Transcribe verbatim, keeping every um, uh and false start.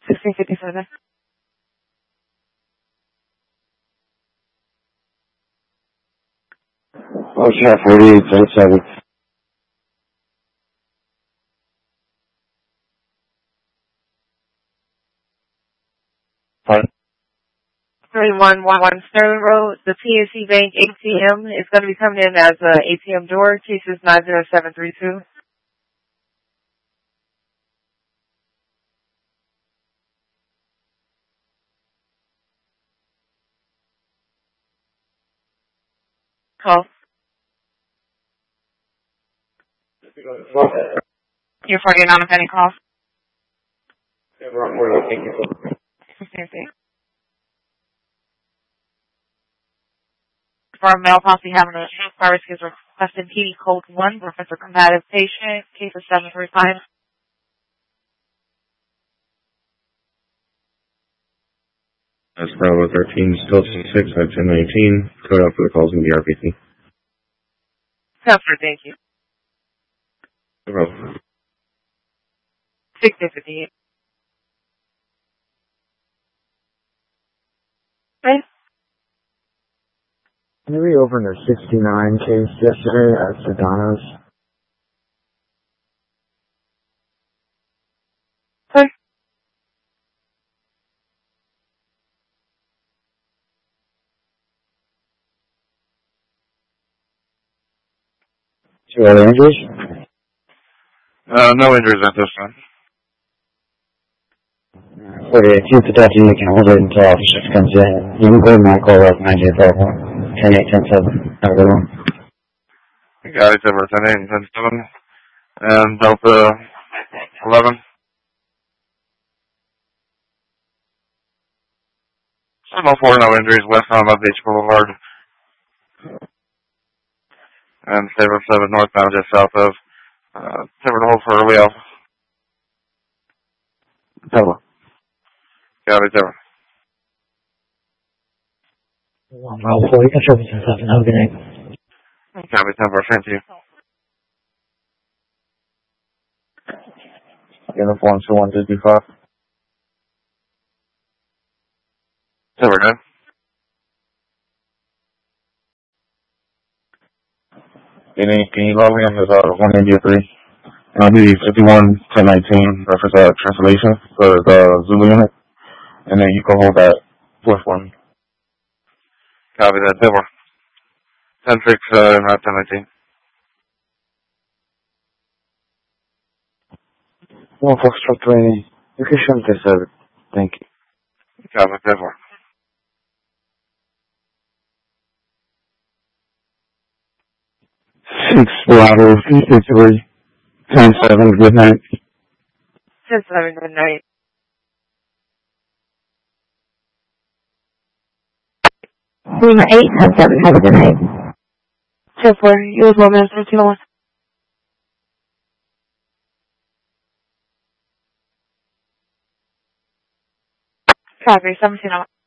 sixteen fifty-seven. Oh, yeah, forty-eight thirty-seven. Pardon? thirty-one eleven Sterling Road, the P N C Bank A T M is going to be coming in as an A T M door. Case is nine zero seven three two. Call. You're for your non-offending call. Thank you. For our mail policy having a virus is requested P D code one, reference for combative patient, case of seven three five. That's Bravo thirteen, still six at ten nineteen. Code out for the calls in the R P C. Cover, thank you. Bravo. sixteen fifty-eight. Okay. Can you reopen their sixty-nine case yesterday at Sedano's? Okay. Two other injuries? Uh, no injuries at this time. forty-eight, keep the death unit can hold it until officer comes in. You can go to my call up nine eight four ten eight ten seven. Have a good one. Got it, over ten eight and ten seven. And Delta eleven. seven oh four, no injuries, west on Love Beach Boulevard. And Saber seven northbound just south of uh, Timber Hold for early off. Hello. Got it, over. One mile four, you can service yourself and have a good night. Copy, Timber, thank you. Uniform two one two five. Timber, good. Can you, can you log me on this uh, one India three? And I'll be fifty-one ten nineteen, reference uh, translation for the Zulu unit. And then you can hold that fourth one. Copy that, Timber. ten six, uh, not ten nineteen. One Foxtrot twenty. You can show this over. Thank you. Copy, Timber. Six Bravo fifty-three. ten seven, good night. ten seven, good night. Lima eight ten seven, have a good night. ten four, you as well, Minister two one. Copy, seventeen oh one.